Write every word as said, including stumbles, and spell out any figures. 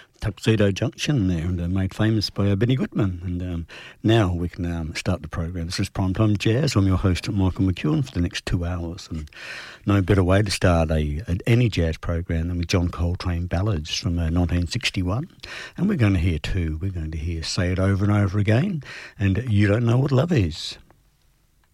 Tuxedo Junction there, and uh, made famous by uh, Benny Goodman. And um, now we can um, start the program. This is Primetime Jazz. I'm your host, Michael McEwen, for the next two hours. And no better way to start a, a any jazz program than with John Coltrane ballads from uh, nineteen sixty-one. And we're going to hear two. We're going to hear Say It Over and Over Again and You Don't Know What Love Is.